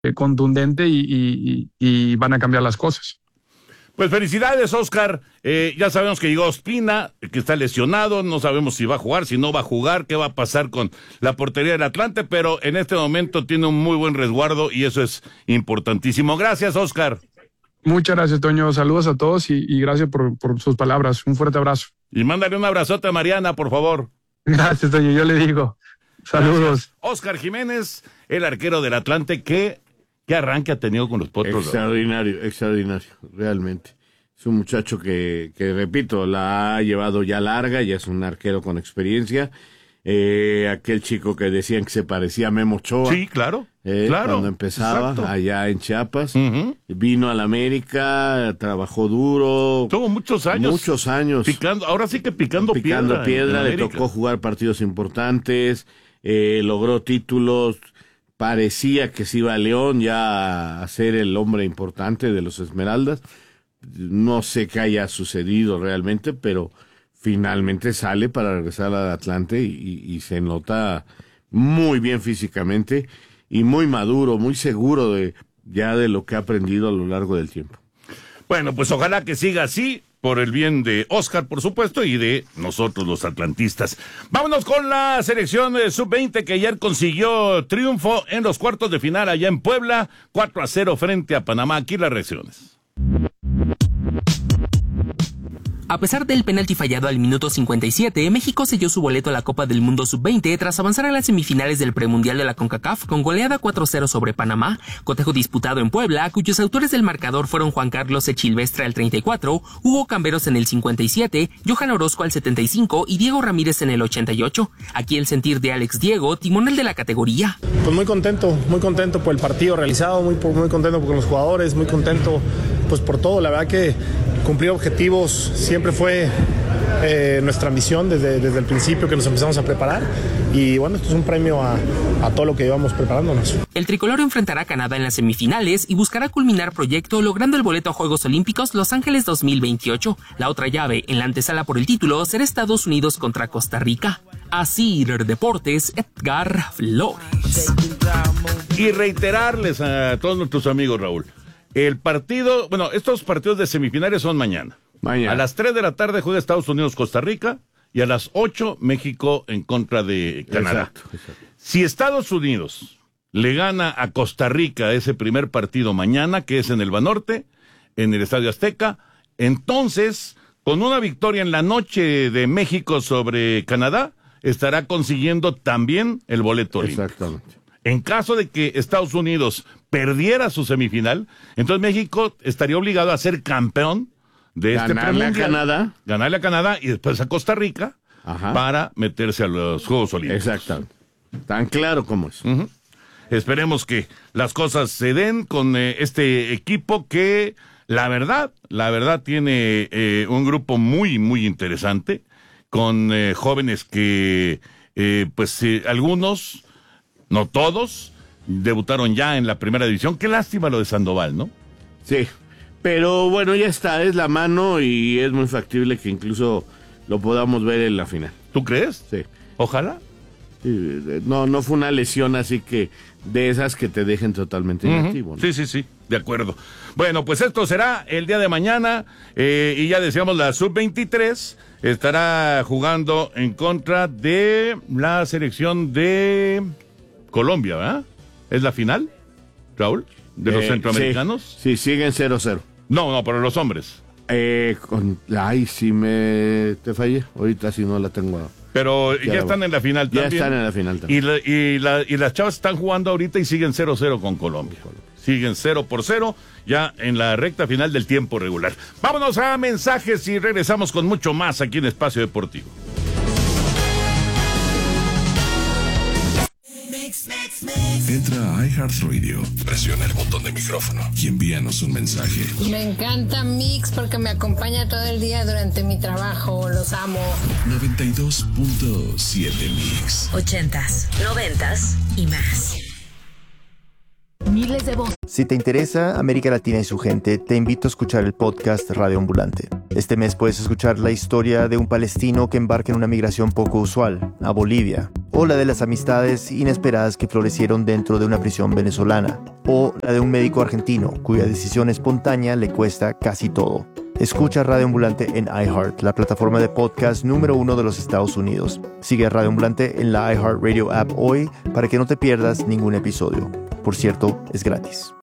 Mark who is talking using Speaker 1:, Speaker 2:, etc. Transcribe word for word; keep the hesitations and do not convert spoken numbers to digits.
Speaker 1: eh, contundente y, y, y van a cambiar las cosas.
Speaker 2: Pues felicidades, Oscar. Eh, ya sabemos que llegó Ospina, que está lesionado, no sabemos si va a jugar, si no va a jugar, qué va a pasar con la portería del Atlante, pero en este momento tiene un muy buen resguardo y eso es importantísimo. Gracias, Oscar.
Speaker 1: Muchas gracias, Toño. Saludos a todos y, y gracias por, por sus palabras. Un fuerte abrazo.
Speaker 2: Y mándale un abrazote a Mariana, por favor.
Speaker 1: Gracias, Toño. Yo le digo. Saludos.
Speaker 2: Gracias. Oscar Jiménez, el arquero del Atlante, que ¿qué arranque ha tenido con los Potros?
Speaker 3: Extraordinario, extraordinario, realmente. Es un muchacho que, que, repito, la ha llevado ya larga, ya es un arquero con experiencia. Eh, aquel chico que decían que se parecía a Memo Ochoa.
Speaker 2: Sí, claro,
Speaker 3: eh,
Speaker 2: claro.
Speaker 3: Cuando empezaba,
Speaker 2: exacto.
Speaker 3: allá en Chiapas.
Speaker 2: Uh-huh.
Speaker 3: Vino a la América, trabajó duro.
Speaker 2: Tuvo muchos años.
Speaker 3: Muchos años.
Speaker 2: Picando, ahora sí que picando,
Speaker 3: picando
Speaker 2: piedra.
Speaker 3: piedra, le tocó jugar partidos importantes, eh, logró títulos. Parecía que se iba a León ya a ser el hombre importante de los Esmeraldas. No sé qué haya sucedido realmente, pero finalmente sale para regresar al Atlante y, y, y se nota muy bien físicamente y muy maduro, muy seguro de ya de lo que ha aprendido a lo largo del tiempo.
Speaker 2: Bueno, pues ojalá que siga así, por el bien de Oscar, por supuesto, y de nosotros los atlantistas. Vámonos con la selección sub veinte que ayer consiguió triunfo en los cuartos de final allá en Puebla, cuatro a cero frente a Panamá. Aquí las reacciones.
Speaker 4: A pesar del penalti fallado al minuto cincuenta y siete, México selló su boleto a la Copa del Mundo sub veinte tras avanzar a las semifinales del premundial de la CONCACAF con goleada cuatro cero sobre Panamá, cotejo disputado en Puebla, cuyos autores del marcador fueron Juan Carlos Echilvestre al treinta y cuatro, Hugo Camberos en el cincuenta y siete, Johan Orozco al setenta y cinco y Diego Ramírez en el ochenta y ocho. Aquí el sentir de Alex Diego, timonel de la categoría.
Speaker 5: Pues muy contento, muy contento por el partido realizado, muy, muy contento con los jugadores, muy contento pues por todo. La verdad que cumplir objetivos siempre fue eh, nuestra misión desde, desde el principio que nos empezamos a preparar y bueno, esto es un premio a, a todo lo que llevamos preparándonos.
Speaker 4: El tricolor enfrentará a Canadá en las semifinales y buscará culminar proyecto logrando el boleto a Juegos Olímpicos Los Ángeles dos mil veintiocho. La otra llave en la antesala por el título será Estados Unidos contra Costa Rica. Así Deportes, Edgar Flores.
Speaker 2: Y reiterarles a todos nuestros amigos, Raúl, el partido, bueno, estos partidos de semifinales son mañana.
Speaker 3: Mañana.
Speaker 2: A las tres de la tarde juega Estados Unidos-Costa Rica y a las ocho México en contra de Canadá.
Speaker 3: Exacto, exacto.
Speaker 2: Si Estados Unidos le gana a Costa Rica ese primer partido mañana, que es en el Banorte, en el Estadio Azteca, entonces, con una victoria en la noche de México sobre Canadá, estará consiguiendo también el boleto olímpico.
Speaker 3: Exactamente.
Speaker 2: En caso de que Estados Unidos perdiera su semifinal, entonces México estaría obligado a ser campeón de este
Speaker 3: ganarle a Canadá.
Speaker 2: Ganarle a Canadá y después a Costa Rica. Ajá. Para meterse a los Juegos Olímpicos.
Speaker 3: Exactamente. Tan claro como es.
Speaker 2: Uh-huh. Esperemos que las cosas se den con eh, este equipo que, la verdad, la verdad tiene eh, un grupo muy, muy interesante, con eh, jóvenes que, eh, pues, eh, algunos, no todos, debutaron ya en la primera división. Qué lástima lo de Sandoval, ¿no?
Speaker 3: Sí, pero bueno, ya está, es la mano y es muy factible que incluso lo podamos ver en la final.
Speaker 2: ¿Tú crees?
Speaker 3: Sí.
Speaker 2: Ojalá.
Speaker 3: Sí, no, no fue una lesión así que de esas que te dejen totalmente
Speaker 2: uh-huh.
Speaker 3: inactivo, ¿no?
Speaker 2: Sí, sí, sí, de acuerdo. Bueno, pues esto será el día de mañana eh, y ya decíamos la sub veintitrés estará jugando en contra de la selección de Colombia, ¿verdad? ¿Es la final, Raúl? ¿De los
Speaker 3: eh,
Speaker 2: centroamericanos?
Speaker 3: Sí, sí, siguen cero cero.
Speaker 2: No, no, pero los hombres.
Speaker 3: Eh, con, ay, sí me te fallé. Ahorita sí no la tengo.
Speaker 2: Pero ya,
Speaker 3: ya
Speaker 2: están en la final
Speaker 3: ya
Speaker 2: también.
Speaker 3: Ya están en la final también.
Speaker 2: Y, la, y, la, y las chavas están jugando ahorita y siguen cero cero con Colombia. Siguen cero por cero ya en la recta final del tiempo regular. Vámonos a mensajes y regresamos con mucho más aquí en Espacio Deportivo.
Speaker 6: Entra a iHeartRadio, presiona el botón de micrófono y envíanos un mensaje.
Speaker 7: Me encanta Mix porque me acompaña todo el día durante mi trabajo. Los amo.
Speaker 6: noventa y dos punto siete Mix.
Speaker 8: Ochentas, noventas y más. miles de voces.
Speaker 9: Si te interesa América Latina y su gente, te invito a escuchar el podcast Radio Ambulante. Este mes puedes escuchar la historia de un palestino que embarca en una migración poco usual, a Bolivia, o la de las amistades inesperadas que florecieron dentro de una prisión venezolana, o la de un médico argentino cuya decisión espontánea le cuesta casi todo. Escucha Radio Ambulante en iHeart, la plataforma de podcast número uno de los Estados Unidos. Sigue a Radio Ambulante en la iHeartRadio app hoy para que no te pierdas ningún episodio. Por cierto, es gratis.